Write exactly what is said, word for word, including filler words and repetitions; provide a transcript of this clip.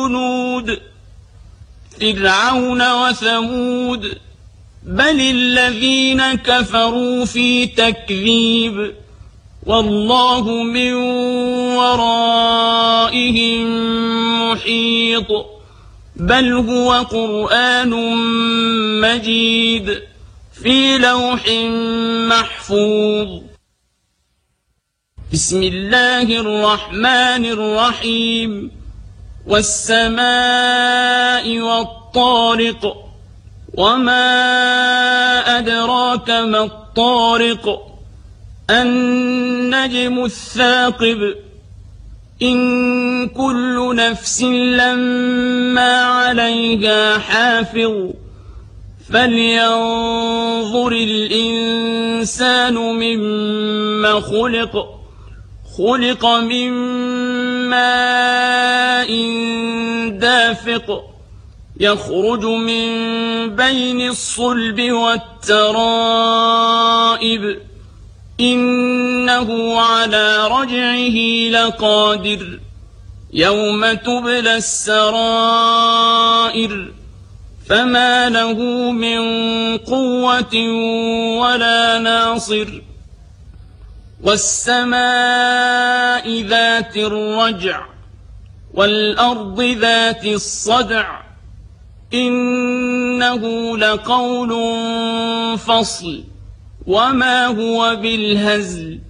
جنود فرعون وثمود بل الذين كفروا في تكذيب والله من ورائهم محيط بل هو قرآن مجيد في لوح محفوظ. بسم الله الرحمن الرحيم والسماء والطارق وما أدراك ما الطارق النجم الثاقب إن كل نفس لما عليها حافظ فلينظر الإنسان مما خلق خلق من ماء دافق يخرج من بين الصلب والترائب إنه على رجعه لقادر يوم تبلى السرائر فما له من قوة ولا ناصر والسماء ذات الرجع والأرض ذات الصدع إنه لقول فصل وما هو بالهزل